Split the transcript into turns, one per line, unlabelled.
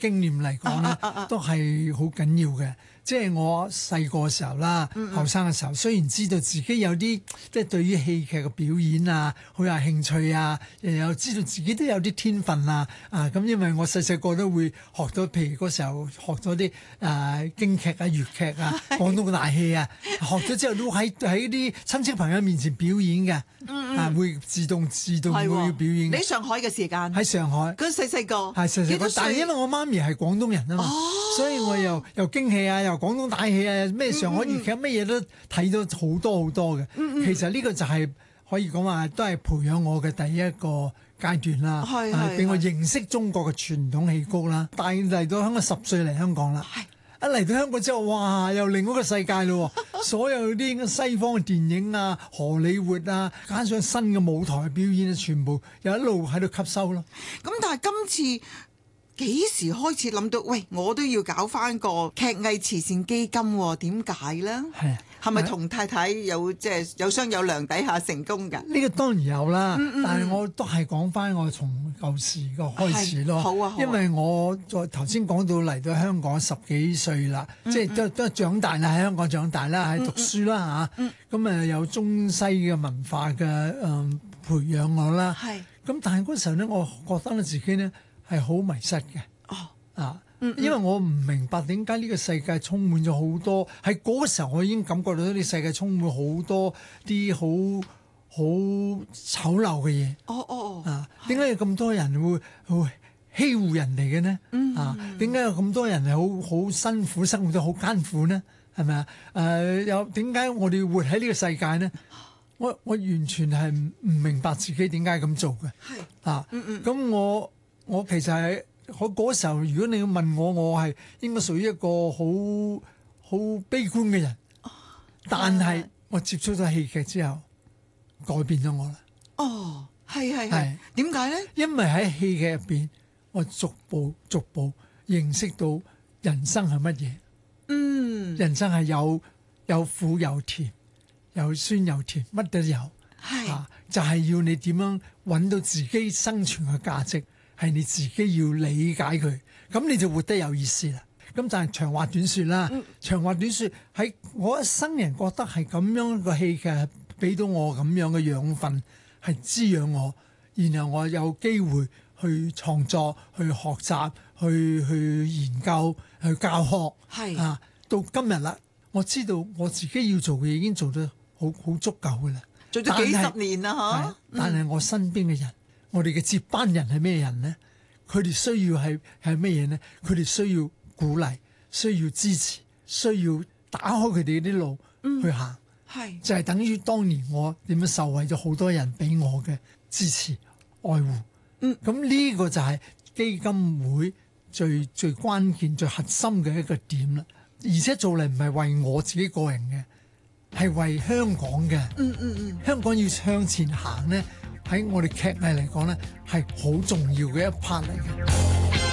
經驗嚟講咧，都係好緊要嘅。即係我細個嘅時候啦，後生嘅時候，雖然知道自己有啲即係對於戲劇嘅表演啊，好有興趣啊，又知道自己都有啲天分啊，咁因為我細個都會學咗，譬如嗰時候學咗啲京劇啊、粵劇啊、廣東大戲啊，學咗之後都喺啲親戚朋友面前表演嘅，會自動會表演。
你喺上海嘅時間？喺
上海。
嗰細個。
係細個，但係因為我媽咪係廣東人啊嘛，所以我又京戲啊，又廣東大戲啊，咩上海粵劇乜嘢都睇咗好多好多嘅。其實呢個就係可以講話都係培養我嘅第一個階段啦，俾我認識中國嘅傳統戲曲啦。但係嚟到香港10歲嚟香港啦，一嚟到香港之後，哇！又另一個世界咯，所有啲西方嘅電影啊、荷里活啊，加上新嘅舞台表演啊，全部又一路喺度吸收咯。
咁但係今次幾時開始諗到？喂，我都要搞翻個劇藝慈善基金喎？點解咧？係咪同太太有即係有商有量底下成功㗎？
呢個當然有啦，但係我都係講翻我從舊時個開始咯。
好啊，
因為我再頭先講到嚟到香港10幾歲啦，即係都長大啦，喺香港長大啦，喺讀書啦嚇。咁有中西嘅文化嘅培養我啦。咁但係嗰時候咧，我覺得自己咧係好迷失嘅。因為我唔明白點解呢個世界充滿咗好多，喺嗰個時候我已經感覺到呢個世界充滿好多啲好醜陋嘅嘢。點解有咁多人會欺負人哋嘅呢？點解有咁多人係好辛苦，生活得好艱苦呢？係咪啊？有點解我哋活喺呢個世界呢？我完全係唔明白自己點解咁做嘅。咁我其實係。我嗰時候，如果你要問我，我係應該屬於一個好悲觀嘅人。但係我接觸咗戲劇之後，改變咗我啦。
係。點解咧？
因為喺戲劇入邊，我逐步認識到人生係乜嘢。人生係有苦有甜，有酸有甜，乜都有。就係要你點樣揾到自己生存嘅價值。係你自己要理解佢，咁你就活得有意思啦。咁但係長話短説啦，長話短説喺我一生人覺得係咁樣個戲劇俾到我咁樣嘅養分，係滋養我，然後我有機會去創作、去學習、去研究、去教學。到今日啦，我知道我自己要做嘅已經做得好足夠嘅啦，
做咗幾十年啦，
但係我身邊嘅人。我哋嘅接班人係咩人呢？佢哋需要係咩嘢呢？佢哋需要鼓勵，需要支持，需要打開佢哋啲路去行。就係等於當年我點樣受惠咗好多人俾我嘅支持愛護。咁呢個就係基金會最關鍵、最核心嘅一個點啦。而且做嚟唔係為我自己個人嘅，係為香港嘅。香港要向前行呢。喺我哋劇藝嚟講咧，係好重要嘅一 part 嚟嘅。